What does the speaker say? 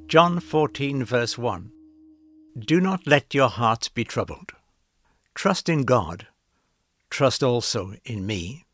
John 14, verse 1. Do not let your hearts be troubled. Trust in God. Trust also in me.